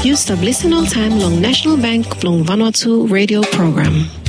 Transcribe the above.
You stop listen all time long National Bank long Vanuatu radio program.